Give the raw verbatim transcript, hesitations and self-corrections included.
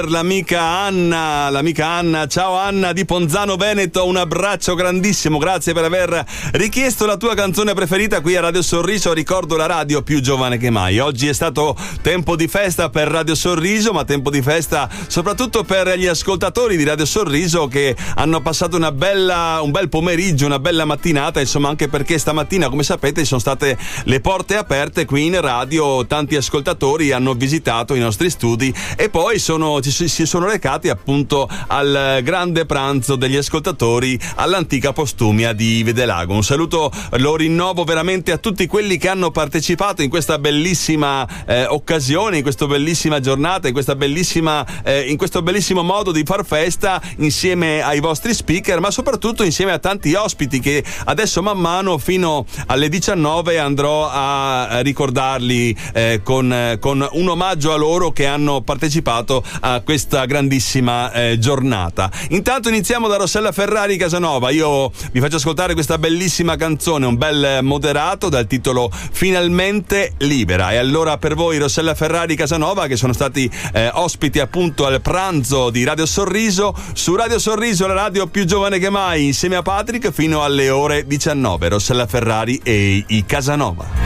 L'amica Anna, l'amica Anna, ciao Anna di Ponzano Veneto, un abbraccio grandissimo, grazie per aver richiesto la tua canzone preferita qui a Radio Sorriso. Ricordo la radio più giovane che mai. Oggi è stato tempo di festa per Radio Sorriso, ma tempo di festa soprattutto per gli ascoltatori di Radio Sorriso che hanno passato una bella, un bel pomeriggio, una bella mattinata, insomma, anche perché stamattina, come sapete, sono state le porte aperte qui in radio, tanti ascoltatori hanno visitato i nostri studi e poi sono si sono recati appunto al grande pranzo degli ascoltatori all'antica Postumia di Vedelago. Un saluto lo rinnovo veramente a tutti quelli che hanno partecipato in questa bellissima eh, occasione, in questa bellissima giornata, in questa bellissima eh, in questo bellissimo modo di far festa insieme ai vostri speaker, ma soprattutto insieme a tanti ospiti che adesso man mano fino alle diciannove andrò a ricordarli eh, con, con un omaggio a loro che hanno partecipato a questa grandissima eh, giornata. Intanto iniziamo da Rossella Ferrari Casanova. Io vi faccio ascoltare questa bellissima canzone, un bel moderato dal titolo Finalmente Libera. E allora per voi Rossella Ferrari Casanova, che sono stati eh, ospiti appunto al pranzo di Radio Sorriso, su Radio Sorriso, la radio più giovane che mai, insieme a Patrick fino alle ore diciannove. Rossella Ferrari e i Casanova.